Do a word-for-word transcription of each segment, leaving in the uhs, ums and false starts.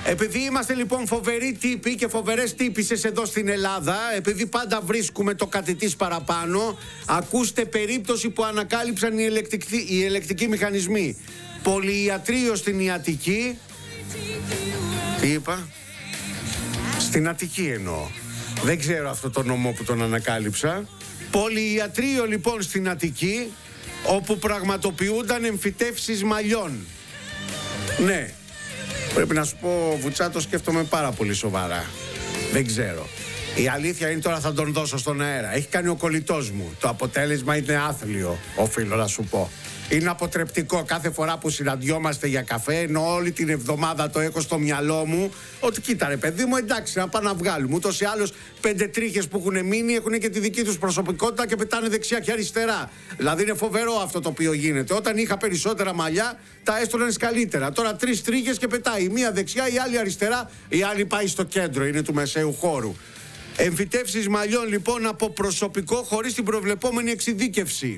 Επειδή είμαστε λοιπόν φοβεροί τύποι και φοβερές τύπισσες εδώ στην Ελλάδα, επειδή πάντα βρίσκουμε το κάτι της παραπάνω, ακούστε περίπτωση που ανακάλυψαν οι ελεκτικοί, οι ελεκτικοί μηχανισμοί. Πολυιατρείο στην Ιαττική. Τι είπα? Στην Αττική εννοώ. Δεν ξέρω αυτό το νομό που τον ανακάλυψα. Πολυιατρείο λοιπόν στην Αττική, όπου πραγματοποιούνταν εμφυτεύσεις μαλλιών. Ναι. Πρέπει να σου πω, Βουτσά, το σκέφτομαι πάρα πολύ σοβαρά. Δεν ξέρω. Η αλήθεια είναι, τώρα θα τον δώσω στον αέρα. Έχει κάνει ο κολλητός μου. Το αποτέλεσμα είναι άθλιο, οφείλω να σου πω. Είναι αποτρεπτικό κάθε φορά που συναντιόμαστε για καφέ, ενώ όλη την εβδομάδα το έχω στο μυαλό μου ότι κοίτα ρε παιδί μου, εντάξει, να πάμε να βγάλουμε. Ούτως ή άλλως πέντε τρίχες που έχουν μείνει έχουν και τη δική τους προσωπικότητα και πετάνε δεξιά και αριστερά. Δηλαδή είναι φοβερό αυτό το οποίο γίνεται. Όταν είχα περισσότερα μαλλιά, τα έστωνες καλύτερα. Τώρα τρεις τρίχες και πετάει. Η μία δεξιά, η άλλη αριστερά, η άλλη πάει στο κέντρο, είναι του μεσαίου χώρου. Εμφυτεύσεις μαλλιών λοιπόν από προσωπικό χωρίς την προβλεπόμενη εξειδίκευση.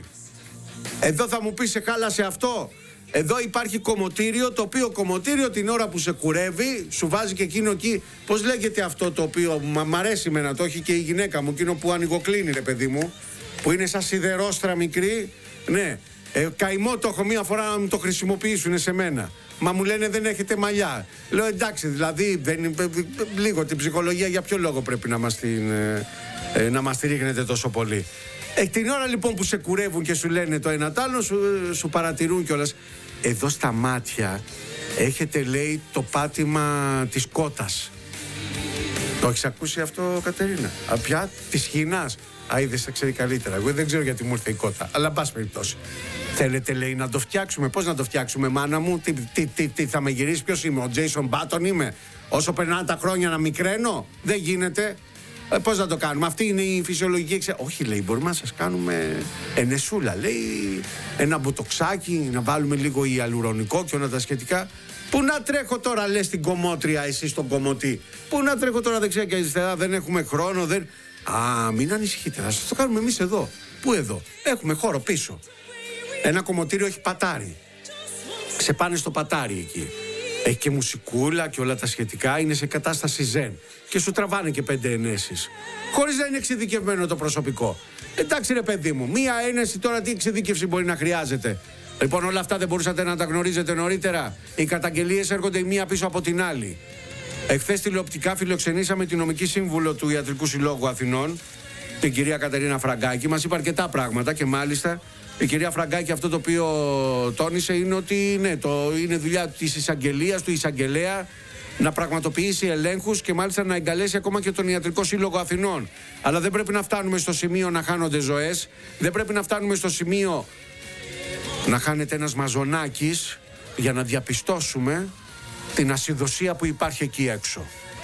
Εδώ θα μου πεις, σε χάλασε αυτό? Εδώ υπάρχει κομμωτήριο, το οποίο κομμωτήριο την ώρα που σε κουρεύει σου βάζει και εκείνο εκεί. Πώς λέγεται αυτό το οποίο μ' αρέσει εμένα, το έχει και η γυναίκα μου, εκείνο που ανοιγοκλίνει ρε παιδί μου, που είναι σαν σιδερόστρα μικρή. Ναι, ε, καημό το έχω μία φορά να μου το χρησιμοποιήσουν σε μένα. Μα μου λένε δεν έχετε μαλλιά. Λέω εντάξει, δηλαδή δεν, λίγο την ψυχολογία για ποιο λόγο πρέπει να μας την, ε, ε, να μας τη ρίχνετε τόσο πολύ? Ε, την ώρα λοιπόν που σε κουρεύουν και σου λένε το ένα τ' άλλο, σου, σου παρατηρούν κιόλας. Εδώ στα μάτια έχετε, λέει, το πάτημα της κότας. Το έχεις ακούσει αυτό, Κατερίνα? Α, πια της χινάς. Α, είδες, θα ξέρει καλύτερα. Εγώ δεν ξέρω γιατί μου ήρθε η κότα. Αλλά εν πάση περιπτώσει. Θέλετε, λέει, να το φτιάξουμε? Πώς να το φτιάξουμε, μάνα μου? Τι, τι, τι, τι θα με γυρίσει? Ποιος είμαι? Ο Jason Button είμαι? Όσο περνάνε τα χρόνια να μικραίνω? Δεν γίνεται. Ε, πώς να το κάνουμε? Αυτή είναι η φυσιολογική εξέλιξη. Όχι, λέει, μπορούμε να σας κάνουμε ενεσούλα. Λέει, ένα μποτοξάκι, να βάλουμε λίγο ιαλουρονικό και όλα τα σχετικά. Πού να τρέχω τώρα, λες, την κομμότρια, εσύ στον κομμωτή? Πού να τρέχω τώρα δεξιά και αριστερά? Δεν έχουμε χρόνο, δεν. Α, μην ανησυχείτε, θα σας το κάνουμε εμείς εδώ. Πού εδώ? Έχουμε χώρο πίσω. Ένα κομμωτήριο έχει πατάρι. Ξεπάνε στο πατάρι εκεί. Έχει και μουσικούλα και όλα τα σχετικά, είναι σε κατάσταση ζεν. Και σου τραβάνε και πέντε ενέσεις. Χωρίς να είναι εξειδικευμένο το προσωπικό. Εντάξει ρε παιδί μου, μία ένεση τώρα τι εξειδίκευση μπορεί να χρειάζεται? Λοιπόν, όλα αυτά δεν μπορούσατε να τα γνωρίζετε νωρίτερα? Οι καταγγελίες έρχονται η μία πίσω από την άλλη. Εχθές τηλεοπτικά φιλοξενήσαμε την νομική σύμβουλο του Ιατρικού Συλλόγου Αθηνών, την κυρία Κατερίνα Φραγκάκη. Μας είπε αρκετά πράγματα και μάλιστα η κυρία Φραγκάκη αυτό το οποίο τόνισε είναι ότι ναι, το είναι δουλειά της εισαγγελίας, του εισαγγελέα, να πραγματοποιήσει ελέγχους και μάλιστα να εγκαλέσει ακόμα και τον Ιατρικό Σύλλογο Αθηνών. Αλλά δεν πρέπει να φτάνουμε στο σημείο να χάνονται ζωές, δεν πρέπει να φτάνουμε στο σημείο να χάνεται ένας μαζονάκης για να διαπιστώσουμε την ασυδοσία που υπάρχει εκεί έξω.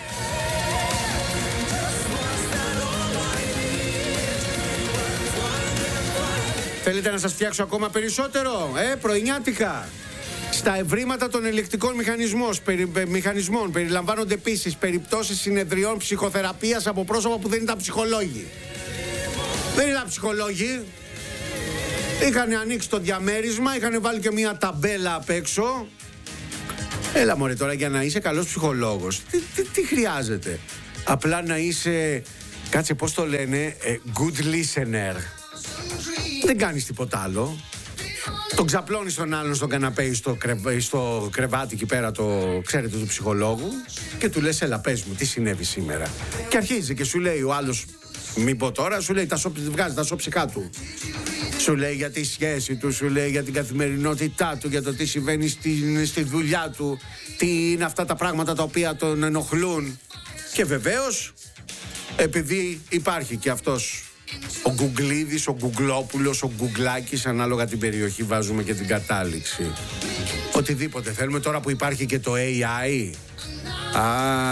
Θέλετε να σας φτιάξω ακόμα περισσότερο, ε, πρωινιάτικα? Στα ευρήματα των ελεκτικών μηχανισμών, περι, μηχανισμών περιλαμβάνονται επίσης περιπτώσεις συνεδριών ψυχοθεραπείας από πρόσωπα που δεν ήταν ψυχολόγοι. Δεν ήταν ψυχολόγοι. Είχαν ανοίξει το διαμέρισμα, είχαν βάλει και μια ταμπέλα απ' έξω. Έλα μωρέ τώρα, για να είσαι καλός ψυχολόγος, τι, τι, τι χρειάζεται? Απλά να είσαι, κάτσε πώς το λένε, good listener. Δεν κάνεις τίποτα άλλο. Τον ξαπλώνεις τον άλλον στον καναπέ, στο, κρεβ, στο κρεβάτι εκεί πέρα, το ξέρετε, του ψυχολόγου, και του λες έλα πες μου τι συνέβη σήμερα. Και αρχίζει και σου λέει ο άλλος, μην πω τώρα, σου λέει τα σο, βγάζει τα σώψικά του. Σου λέει για τη σχέση του, σου λέει για την καθημερινότητά του, για το τι συμβαίνει στη, στη δουλειά του, τι είναι αυτά τα πράγματα τα οποία τον ενοχλούν. Και βεβαίως, επειδή υπάρχει και αυτός ο Γκουγκλίδης, ο Γκουγκλόπουλος, ο Γκουγκλάκης, ανάλογα την περιοχή βάζουμε και την κατάληξη. Οτιδήποτε θέλουμε, τώρα που υπάρχει και το έι άι. Α,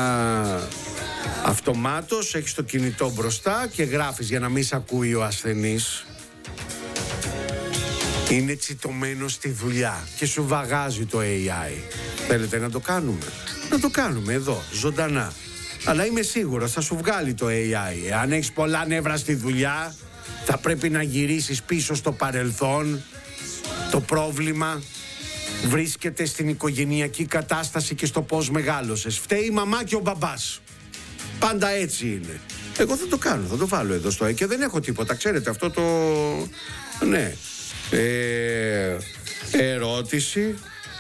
αυτομάτως έχεις το κινητό μπροστά και γράφεις για να μην σ' ακούει ο ασθενής. Είναι τσιτωμένο στη δουλειά και σου βαγάζει το έι άι. Θέλετε να το κάνουμε? Να το κάνουμε εδώ, ζωντανά. Αλλά είμαι σίγουρος θα σου βγάλει το έι άι. Αν έχεις πολλά νεύρα στη δουλειά, θα πρέπει να γυρίσεις πίσω στο παρελθόν, το πρόβλημα, βρίσκεται στην οικογενειακή κατάσταση και στο πώς μεγάλωσες. Φταίει η μαμά και ο μπαμπάς. Πάντα έτσι είναι. Εγώ θα το κάνω, θα το βάλω εδώ στο και δεν έχω τίποτα, ξέρετε αυτό το... Ναι. Ε, ερώτηση,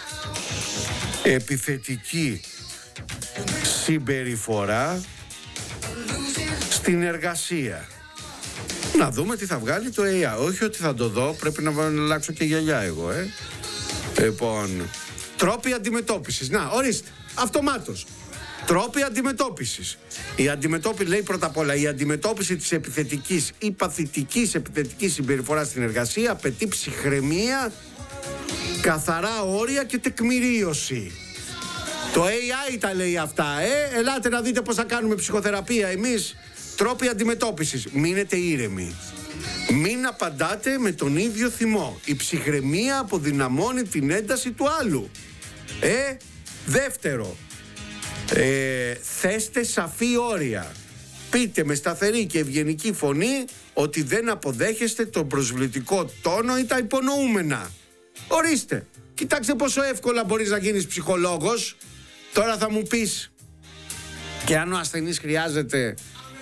επιθετική συμπεριφορά στην εργασία. Να δούμε τι θα βγάλει το έι άι. Όχι ότι θα το δω, πρέπει να αλλάξω και γυαλιά εγώ, ε. Λοιπόν, τρόποι αντιμετώπισης. Να, ορίστε, αυτομάτως. Τρόποι αντιμετώπισης. Η αντιμετώπιση, λέει πρώτα απ' όλα, η αντιμετώπιση της επιθετικής ή παθητικής επιθετικής συμπεριφοράς στην εργασία απαιτεί ψυχραιμία, καθαρά όρια και τεκμηρίωση. Το έι άι τα λέει αυτά, ε. Ελάτε να δείτε πώς θα κάνουμε ψυχοθεραπεία εμείς. Τρόποι αντιμετώπισης. Μείνετε ήρεμοι. Μην απαντάτε με τον ίδιο θυμό. Η ψυχραιμία αποδυναμώνει την ένταση του άλλου. Ε, δεύτερο. Ε, θέστε σαφή όρια. Πείτε με σταθερή και ευγενική φωνή ότι δεν αποδέχεστε τον προσβλητικό τόνο ή τα υπονοούμενα. Ορίστε. Κοιτάξτε πόσο εύκολα μπορείς να γίνεις ψυχολόγος. Τώρα θα μου πεις, και αν ο ασθενής χρειάζεται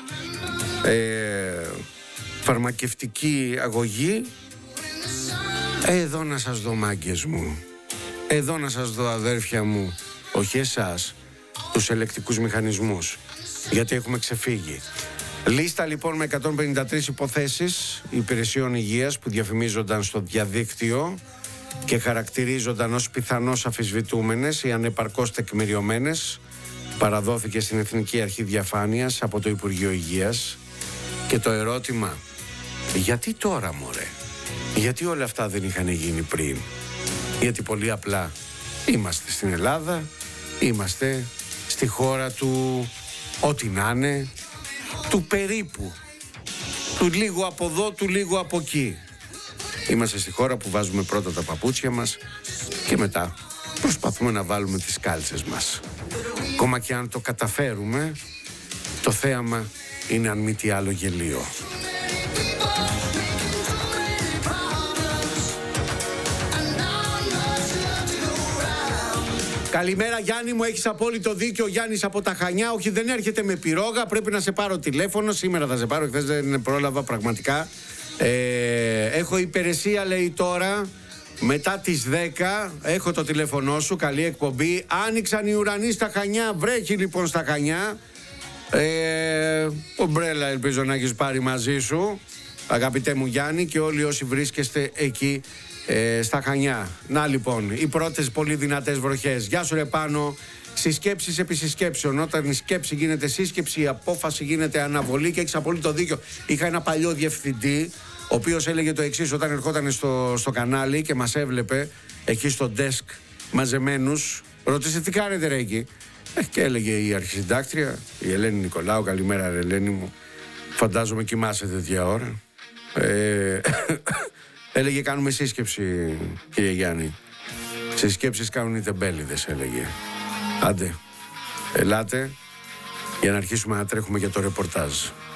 ε, φαρμακευτική αγωγή, εδώ να σας δω μάγκες μου, εδώ να σας δω αδέρφια μου, όχι εσάς, τους ελεκτικούς μηχανισμούς, γιατί έχουμε ξεφύγει. Λίστα λοιπόν με εκατόν πενήντα τρεις υποθέσεις υπηρεσιών υγείας που διαφημίζονταν στο διαδίκτυο και χαρακτηρίζονταν ως πιθανώς αμφισβητούμενες ή ανεπαρκώς τεκμηριωμένες, παραδόθηκε στην Εθνική Αρχή Διαφάνειας από το Υπουργείο Υγείας. Και το ερώτημα, γιατί τώρα μωρέ, γιατί όλα αυτά δεν είχαν γίνει πριν? Γιατί πολύ απλά είμαστε στην Ελλάδα, είμαστε στη χώρα του ό,τι να είναι, του περίπου, του λίγο από εδώ, του λίγο από εκεί. Είμαστε στη χώρα που βάζουμε πρώτα τα παπούτσια μας και μετά προσπαθούμε να βάλουμε τις κάλτσες μας. Ακόμα και αν το καταφέρουμε, το θέαμα είναι αν μη τι άλλο γελίο. Καλημέρα Γιάννη μου, έχεις απόλυτο δίκιο. Γιάννης από τα Χανιά. Όχι, δεν έρχεται με πυρόγα, πρέπει να σε πάρω τηλέφωνο. Σήμερα θα σε πάρω, χθες δεν πρόλαβα πραγματικά. ε, Έχω υπηρεσία, λέει τώρα, μετά τις δέκα. Έχω το τηλέφωνό σου, καλή εκπομπή. Άνοιξαν οι ουρανοί στα Χανιά. Βρέχει λοιπόν στα Χανιά. ε, Ομπρέλα ελπίζω να έχεις πάρει μαζί σου, αγαπητέ μου Γιάννη, και όλοι όσοι βρίσκεστε εκεί ε, στα Χανιά. Να λοιπόν, οι πρώτες πολύ δυνατές βροχές. Γεια σου ρε Πάνο. Συσκέψεις επί συσκέψεων. Όταν η σκέψη γίνεται σύσκεψη, η απόφαση γίνεται αναβολή, και έχεις απόλυτο δίκιο. Είχα ένα παλιό διευθυντή, ο οποίος έλεγε το εξής όταν ερχόταν στο, στο κανάλι και μας έβλεπε εκεί στο desk μαζεμένους. Ρωτήσε τι κάνετε ρε εκεί? Ε, και έλεγε η αρχισυντάκτρια, η Ελένη Νικολάου, καλημέρα ρε Ελένη μου, φαντάζομαι κοιμάσαι τέτοια ώρα. Ε, έλεγε κάνουμε σύσκεψη κύριε Γιάννη. Συσκέψεις κάνουν οι τεμπέληδες, έλεγε. Άντε, ελάτε για να αρχίσουμε να τρέχουμε για το ρεπορτάζ.